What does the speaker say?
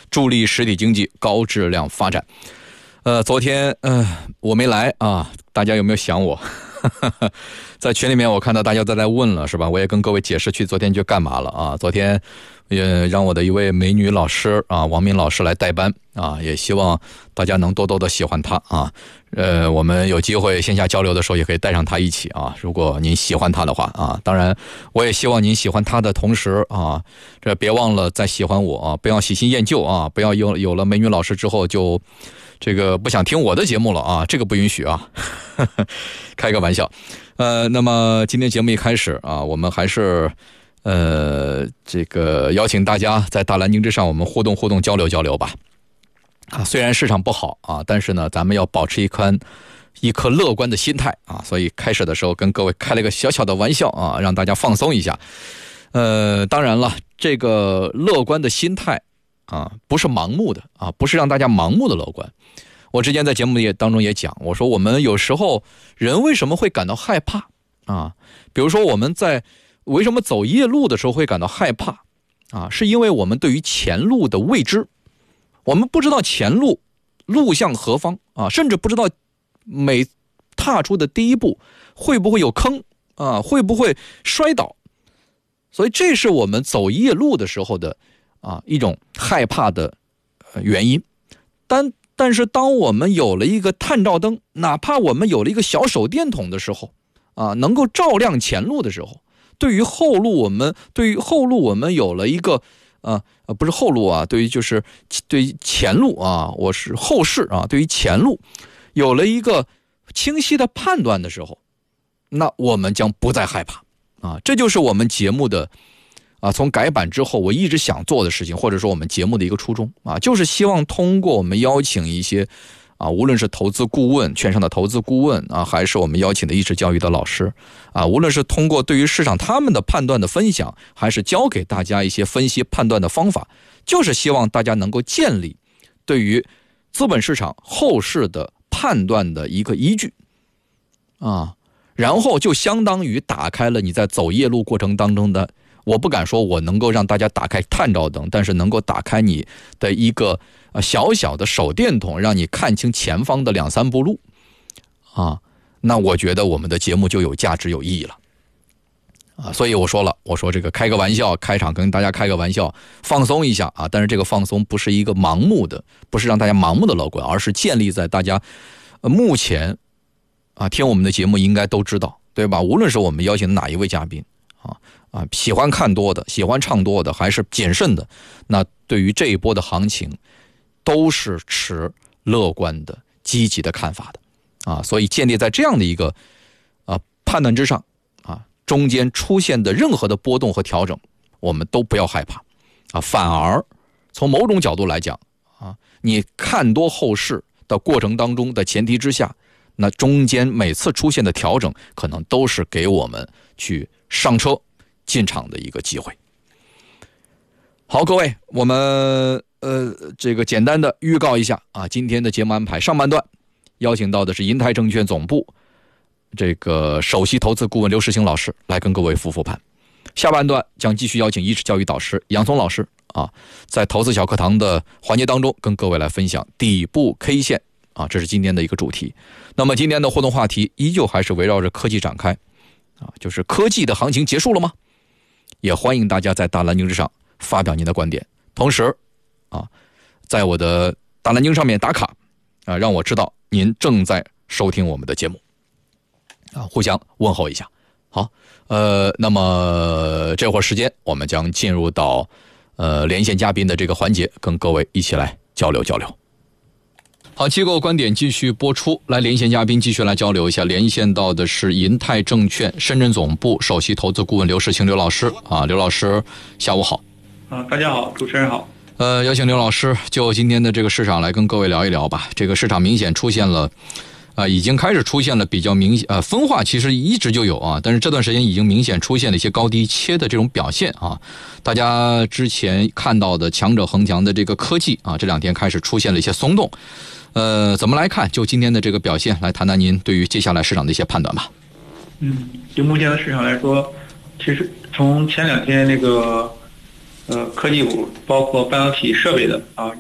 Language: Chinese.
助力实体经济高质量发展。昨天我没来啊，大家有没有想我？在群里面我看到大家都在问了，是吧？我也跟各位解释昨天去干嘛了啊。昨天也让我的一位美女老师啊，王敏老师来代班啊，也希望大家能多多的喜欢她啊。我们有机会线下交流的时候也可以带上她一起啊，如果您喜欢她的话啊。当然我也希望您喜欢她的同时啊，这别忘了再喜欢我啊，不要喜新厌旧啊，不要有了美女老师之后就这个不想听我的节目了啊，这个不允许啊。开个玩笑。那么今天节目一开始啊，我们还是这个邀请大家在大蓝鲸之上我们互动交流吧。啊，虽然市场不好啊，但是呢咱们要保持一颗乐观的心态啊，所以开始的时候跟各位开了一个小小的玩笑啊，让大家放松一下。当然了，这个乐观的心态啊，不是盲目的啊，不是让大家盲目的乐观。我之前在节目当中也讲，我说我们有时候人为什么会感到害怕啊？比如说我们在为什么走夜路的时候会感到害怕啊？是因为我们对于前路的未知，我们不知道前路向何方啊，甚至不知道每踏出的第一步会不会有坑啊，会不会摔倒，所以这是我们走夜路的时候的一种害怕的原因。但是当我们有了一个探照灯，哪怕我们有了一个小手电筒的时候啊，能够照亮前路的时候，对于后路我们有了一个不是后路啊，对于前路啊，我是后视啊，对于前路有了一个清晰的判断的时候，那我们将不再害怕啊。这就是我们节目的从改版之后我一直想做的事情，或者说我们节目的一个初衷啊，就是希望通过我们邀请一些无论是投资顾问、券商的投资顾问啊，还是我们邀请的意识教育的老师啊，无论是通过对于市场他们的判断的分享，还是教给大家一些分析判断的方法，就是希望大家能够建立对于资本市场后市的判断的一个依据啊，然后就相当于打开了你在走夜路过程当中的，我不敢说我能够让大家打开探照灯，但是能够打开你的一个小小的手电筒，让你看清前方的2-3步路啊，那我觉得我们的节目就有价值有意义了啊。所以我说这个开个玩笑，开场跟大家开个玩笑，放松一下啊。但是这个放松不是一个盲目的，不是让大家盲目的乐观，而是建立在大家目前听我们的节目应该都知道，对吧？无论是我们邀请的哪一位嘉宾喜欢看多的，喜欢唱多的，还是谨慎的，那对于这一波的行情都是持乐观的积极的看法的所以建立在这样的一个判断之上中间出现的任何的波动和调整我们都不要害怕反而从某种角度来讲你看多后市的过程当中的前提之下，那中间每次出现的调整可能都是给我们去上车进场的一个机会。好，各位，我们这个简单的预告一下今天的节目安排。上半段邀请到的是银泰证券总部这个首席投资顾问刘世兴老师来跟各位复盘。下半段将继续邀请意识教育导师杨松老师在投资小课堂的环节当中跟各位来分享底部 K 线这是今天的一个主题。那么今天的互动话题依旧还是围绕着科技展开就是科技的行情结束了吗？也欢迎大家在大蓝鲸之上发表您的观点，同时在我的大蓝鲸上面打卡让我知道您正在收听我们的节目互相问候一下。好，那么这会儿时间我们将进入到连线嘉宾的这个环节，跟各位一起来交流。好，机构观点继续播出，来连线嘉宾继续来交流一下。连线到的是银泰证券深圳总部首席投资顾问刘世兴刘老师刘老师下午好。 大家好，主持人好。 邀请刘老师就今天的这个市场来跟各位聊一聊吧。这个市场明显出现了已经开始出现了比较明显分化，其实一直就有但是这段时间已经明显出现了一些高低切的这种表现大家之前看到的强者恒强的这个科技这两天开始出现了一些松动。怎么来看就今天的这个表现，来谈谈您对于接下来市场的一些判断吧。 就目前的市场来说，其实从前2天那个科技股包括半导体设备的